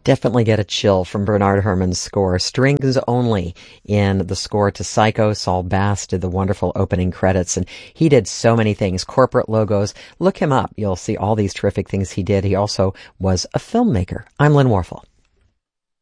Definitely get a chill from Bernard Herrmann's score. Strings only in the score to Psycho. Saul Bass did the wonderful opening credits, and he did so many things. Corporate logos. Look him up. You'll see all these terrific things he did. He also was a filmmaker. I'm Lynn Warfel.